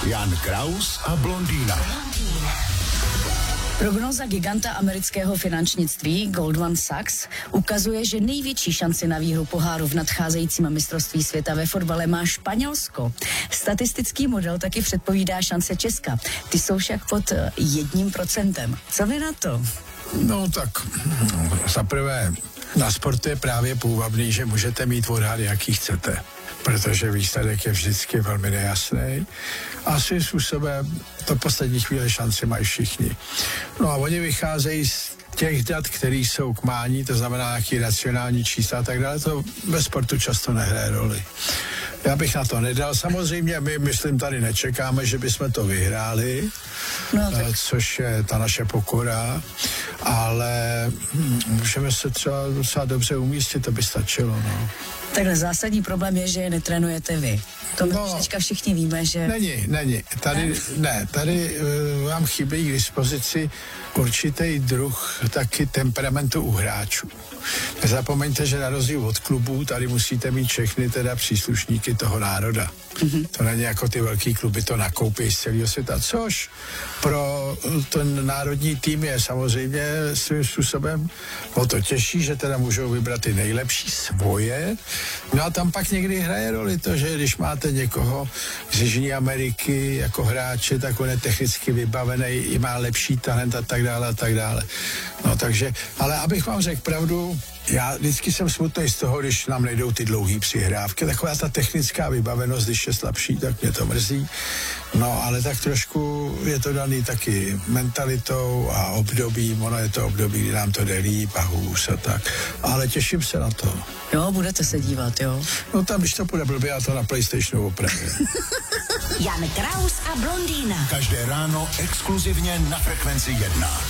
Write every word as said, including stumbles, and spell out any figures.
Jan Kraus a blondýna. Prognóza giganta amerického finančnictví Goldman Sachs ukazuje, že největší šanci na výhru poháru v nadcházejícím mistrovství světa ve fotbale má Španělsko. Statistický model taky předpovídá šance Česka. Ty jsou však pod jedním procentem. Co vy na to? No tak zaprvé na sportu je právě půvabný, že můžete mít odhad, jaký chcete, protože výsledek je vždycky velmi nejasný a svým způsobem to poslední chvíli šanci mají všichni. No a oni vycházejí z těch dat, které jsou k mání, to znamená nějaký racionální čísla a tak dále, to ve sportu často nehraje roli. Já bych na to nedal. Samozřejmě my, myslím, tady nečekáme, že bychom to vyhráli, no, tak. což je ta naše pokora, ale můžeme se třeba docela dobře umístit, to by stačilo. No. Takhle zásadní problém je, že je netrénujete vy. To my no, teďka všichni víme, že... Není, není. Tady, ne, ne tady uh, vám chybí k dispozici určitý druh taky temperamentu u hráčů. Nezapomeňte, že na rozdíl od klubů tady musíte mít všechny teda příslušníky toho národa. Mm-hmm. To není jako ty velký kluby, to nakoupí z celého světa, což pro ten národní tým je samozřejmě svým způsobem o to těžší, že teda můžou vybrat ty nejlepší svoje. No a tam pak někdy hraje roli to, že když máte někoho z Jižní Ameriky jako hráče, tak on je technicky vybavený, i má lepší talent a tak dále a tak dále. No takže, ale abych vám řekl pravdu, já vždycky jsem smutný z toho, když nám nejdou ty dlouhý přihrávky. Taková ta technická vybavenost, když je slabší, tak mě to mrzí. No, ale tak trošku je to daný taky mentalitou a obdobím. Ono je to období, kdy nám to jde líp a hůř a tak. Ale těším se na to. Jo, budete se dívat, jo? No tam, když to bude blbě, já to na PlayStationu opravím. Jan Kraus a blondýna. Každé ráno exkluzivně na Frekvenci jedna.